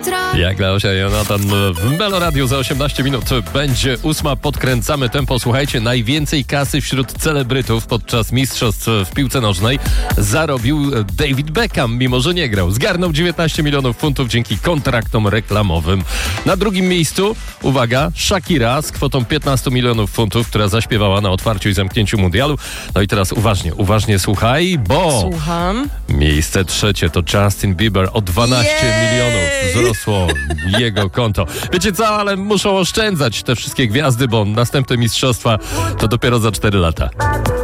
Jak Leosia i Jonatan w Meloradiu za 18 minut będzie 8. Podkręcamy tempo. Słuchajcie, najwięcej kasy wśród celebrytów podczas mistrzostw w piłce nożnej zarobił David Beckham, mimo że nie grał. Zgarnął 19 milionów funtów dzięki kontraktom reklamowym. Na drugim miejscu, uwaga, Shakira z kwotą 15 milionów funtów, która zaśpiewała na otwarciu i zamknięciu mundialu. No i teraz uważnie słuchaj, bo Słucham. miejsce trzecie to Justin Bieber. O 12 milionów wzrosło jego konto. Wiecie co, ale muszą oszczędzać te wszystkie gwiazdy, bo następne mistrzostwa to dopiero za 4 lata.